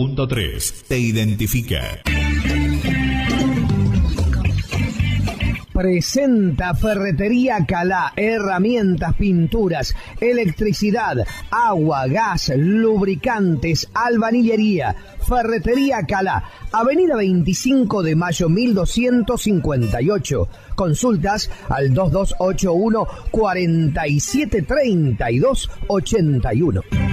90.3 te identifica. Presenta Ferretería Calá, herramientas, pinturas, electricidad, agua, gas, lubricantes, albañilería. Ferretería Calá, Avenida 25 de Mayo 1258. Consultas al 2281 4732 81.